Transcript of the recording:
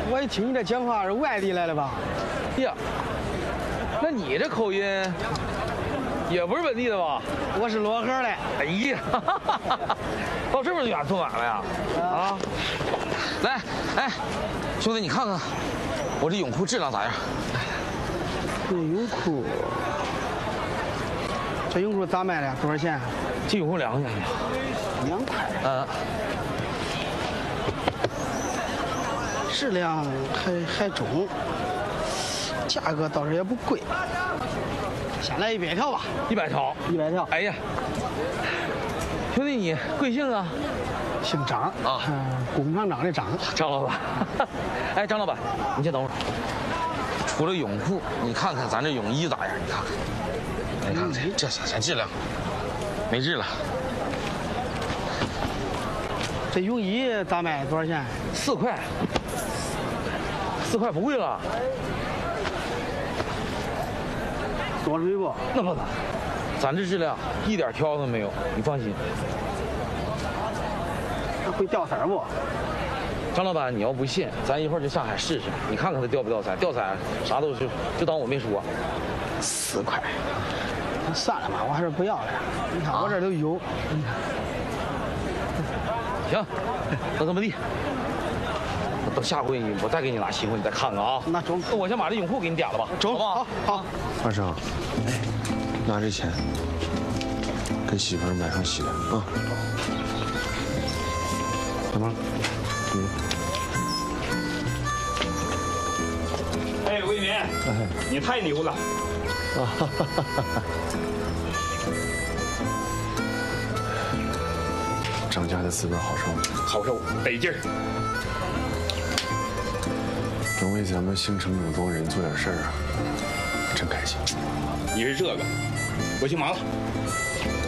我一听你这讲话是外地来的吧？ 呀，那你这口音也不是本地的吧？ 我是漯河的。 哎呀，到这么远做买了呀？啊！来，哎，兄弟，你看看我这泳裤质量咋样？ 这泳裤，这泳裤咋卖的？多少钱？ 这泳裤2块钱。 2块。质量还中，价格倒是也不贵。先来100条吧。 100条。 100条。 哎呀，兄弟你贵姓啊？ 姓张啊，工厂长的张。 张老板。哎，张老板，你先等会儿。除了泳裤，你看看咱这泳衣咋样？你看看，你看看这啥质量？没质了。 这泳衣咋卖？多少钱 ？4块。4块不贵了。 多水不？ 那不咋，咱这质量一点挑都没有，你放心。 那会掉色不？ 张老板，你要不信，咱一会儿就下海试试，你看看它掉不掉色。掉色啥都就当我没说。 4块，那算了吧，我还是不要了。你看我这都有。 行，那怎么地？等下回我再给你拿新货，你再看看啊。 那中， 那我先把这泳裤给你点了吧， 中， 好不好？ 好。 二生，哎，拿这钱给媳妇儿买上鞋啊。小芳， 哎，魏民，你太牛了！ 张家的滋味好受吗？ 好受，得劲儿。 能为咱们姓城这么多人做点事儿啊，真开心。 你是这个，我去忙了。